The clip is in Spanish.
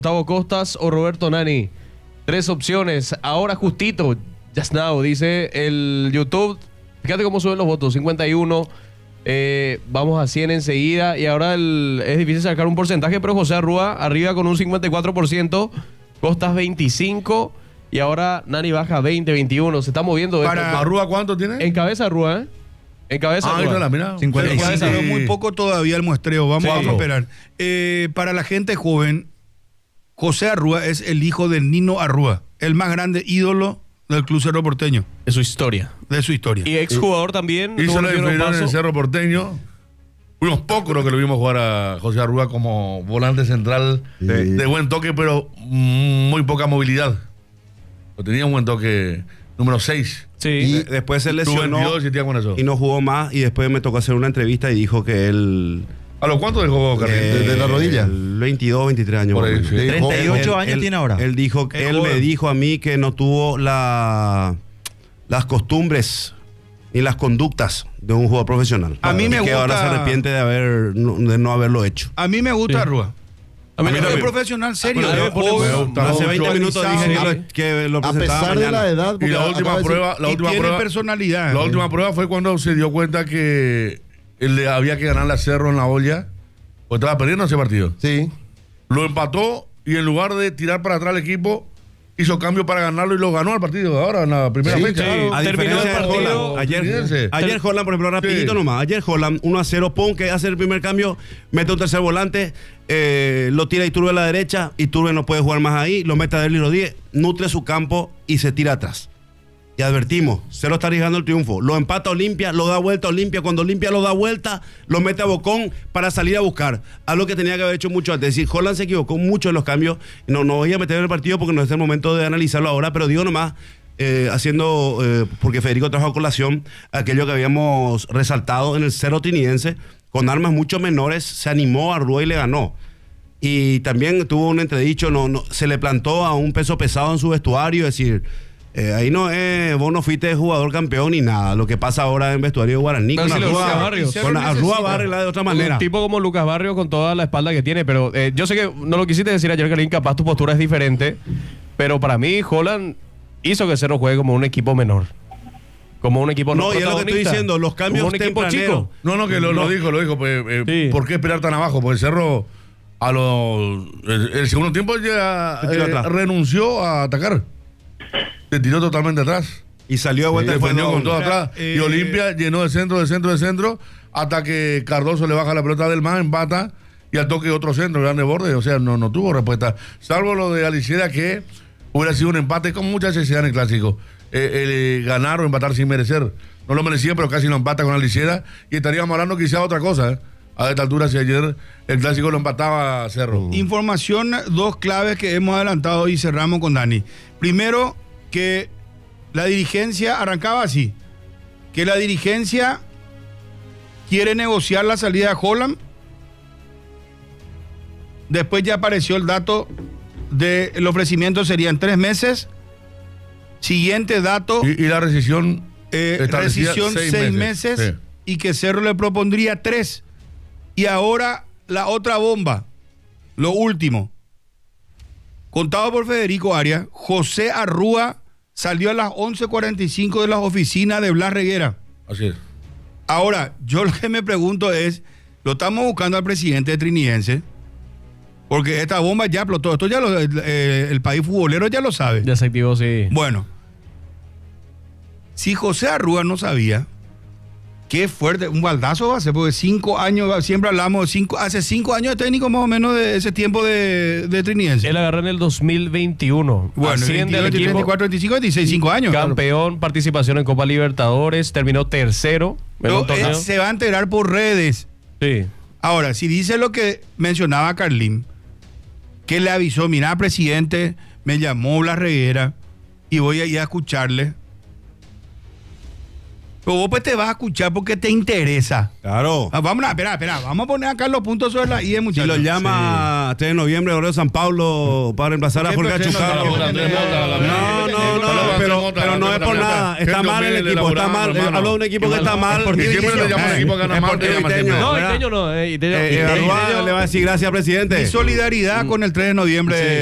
Gustavo Costas o Roberto Nani. 3 opciones. Ahora justito. Just now, dice el YouTube. Fíjate cómo suben los votos. 51. Vamos a 100 enseguida. Y ahora es difícil sacar un porcentaje, pero José Arrua arriba con un 54%. Costas 25%. Y ahora Nani baja 20, 21. Se está moviendo. ¿Para Arrua cuánto tiene? En cabeza Arrua, ¿eh? En cabeza Arrua. No, mira. 55. Pero muy poco todavía el muestreo. Vamos a esperar. Para la gente joven, José Arrua es el hijo de Nino Arrua, el más grande ídolo del Club Cerro Porteño. De su historia. De su historia. Y exjugador también. Hizo la diferencia en el Cerro Porteño. Unos pocos los que lo vimos jugar a José Arrua como volante central de buen toque, pero muy poca movilidad. Tenía un buen toque número 6. Sí. Y después se lesionó 22, con eso. Y no jugó más. Y después me tocó hacer una entrevista y dijo que él... ¿A los cuántos dejó Carrillo? ¿De la rodilla? 22, 23 años. Por ahí, sí. 38 años tiene ahora. Él me dijo a mí que no tuvo las costumbres ni las conductas de un jugador profesional. A mí me gusta... Que ahora se arrepiente de no haberlo hecho. A mí me gusta Arrua. A mí es profesional serio. Hace 20 minutos dije que lo presentaba. A pesar de la edad. Y la última prueba... tiene personalidad. La última prueba fue cuando se dio cuenta que le había que ganarle a Cerro en la olla. Porque estaba perdiendo ese partido. Sí. Lo empató y en lugar de tirar para atrás el equipo, hizo cambio para ganarlo y lo ganó al partido ahora en la primera fecha. Sí. Terminó el partido. Ayer Holland, por ejemplo, rapidito nomás. Ayer Holland, 1-0, pum, que hace el primer cambio, mete un tercer volante, lo tira Iturbe a la derecha, Iturbe no puede jugar más ahí, lo mete a Derlis Rodríguez, nutre su campo y se tira atrás. Y advertimos, Cerro está arriesgando el triunfo. Lo empata Olimpia, lo da vuelta Olimpia. Cuando Olimpia lo da vuelta, lo mete a Bocón para salir a buscar. Algo que tenía que haber hecho mucho antes. Es decir, Holland se equivocó mucho en los cambios. No voy a meter en el partido porque no es el momento de analizarlo ahora, pero digo nomás, porque Federico trajo a colación aquello que habíamos resaltado en el Cerro Trinidense, con armas mucho menores, se animó a Arrua y le ganó. Y también tuvo un entredicho, se le plantó a un peso pesado en su vestuario, es decir... ahí vos no fuiste jugador campeón ni nada. Lo que pasa ahora en vestuario de Guaraní con Arrua va a arreglar de otra manera. Un tipo como Lucas Barrios con toda la espalda que tiene, pero yo sé que no lo quisiste decir ayer, Carlín, capaz tu postura es diferente, pero para mí Holland hizo que Cerro juegue como un equipo menor. Como un equipo no, y es lo que estoy diciendo, los cambios como un equipo chico. No, que lo dijo. Pues, sí. ¿Por qué esperar tan abajo? Porque Cerro el segundo tiempo ya renunció a atacar. Se tiró totalmente atrás. Y salió de vuelta. Defendió con todo atrás. Y Olimpia llenó de centro, hasta que Cardoso le baja la pelota del más, empata, y al toque otro centro, grande borde. O sea, no tuvo respuesta. Salvo lo de Alicera, que hubiera sido un empate con mucha necesidad en el clásico. Ganar o empatar sin merecer. No lo merecía, pero casi lo empata con Alicera. Y estaríamos hablando quizá otra cosa, a esta altura, si ayer el clásico lo empataba Cerro. Información, 2 claves que hemos adelantado y cerramos con Dani. Primero, que la dirigencia arrancaba así, que la dirigencia quiere negociar la salida de Holland. Después ya apareció el dato del ofrecimiento, serían 3 meses. Siguiente dato, y la rescisión 6 meses, sí. Y que Cerro le propondría 3. Y ahora la otra bomba, lo último, contado por Federico Arias, José Arrua salió a las 11:45 de las oficinas de Blas Reguera. Así es. Ahora, yo lo que me pregunto es, lo estamos buscando al presidente trinidense, porque esta bomba ya explotó. Esto ya el país futbolero ya lo sabe. Ya se activó, sí. Bueno, si José Arrua no sabía, qué fuerte, un baldazo va a ser, porque 5 años, siempre hablamos, hace 5 años de técnico más o menos de ese tiempo de trinidense. Él agarró en el 2021. Bueno, asciende 22, al equipo, 24, 25, 26, 5 años. Campeón, claro. Participación en Copa Libertadores, terminó tercero. Pero se va a enterar por redes. Sí. Ahora, si dice lo que mencionaba Carlín, que le avisó, mira, presidente, me llamó Blas Reguera y voy a ir a escucharle. Pero vos pues te vas a escuchar porque te interesa. Claro. Vamos a, espera. Vamos a poner acá los puntos sobre la IE, muchachos. Si lo llama 3 de noviembre, Oreo San Pablo, para reemplazar a Jorge Chucarro. Pero no es por nada. Está mal el equipo, está mal. Hablo de un equipo que está mal. Y siempre le llama al equipo que gana mal. No, Iteño no. Le va a decir gracias, presidente. Mi solidaridad con el 3 de noviembre.